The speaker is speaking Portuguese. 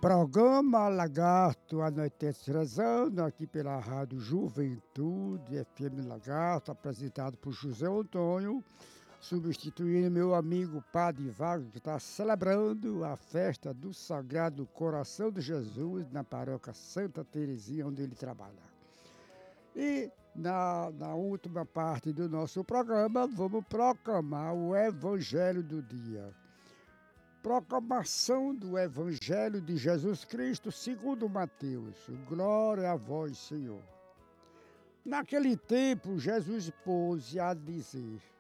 Programa Lagarto Anoitece Rezando, aqui pela Rádio Juventude, FM Lagarto, apresentado por José Antônio, substituindo meu amigo Padre Wagner, que está celebrando a festa do Sagrado Coração de Jesus na paróquia Santa Terezinha, onde ele trabalha. E na última parte do nosso programa, vamos proclamar o Evangelho do dia. Proclamação do Evangelho de Jesus Cristo segundo Mateus. Glória a vós, Senhor. Naquele tempo, Jesus pôs-se a dizer: